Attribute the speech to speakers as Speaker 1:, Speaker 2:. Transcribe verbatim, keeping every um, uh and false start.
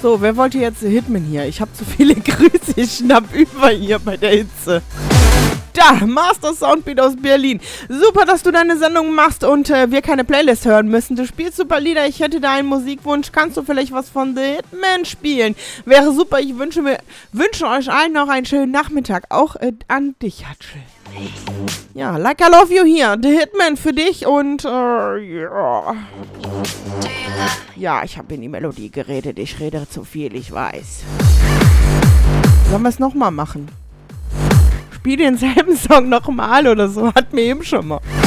Speaker 1: So, wer wollte jetzt Hitman hier? Ich habe zu viele Grüße, ich schnapp über hier bei der Hitze. Da, Master Soundbeat aus Berlin. Super, dass du deine Sendung machst und äh, wir keine Playlist hören müssen. Du spielst super Lieder, ich hätte da einen Musikwunsch. Kannst du vielleicht was von The Hitman spielen? Wäre super, ich wünsche, mir, wünsche euch allen noch einen schönen Nachmittag. Auch äh, an dich, Hatschel. Ja, Like I Love You hier. The Hitman für dich und äh, ja. Ja, ich habe in die Melodie geredet. Ich rede zu viel, ich weiß. Sollen wir es nochmal machen? Spiel denselben Song nochmal oder so. Hat mir eben schon mal.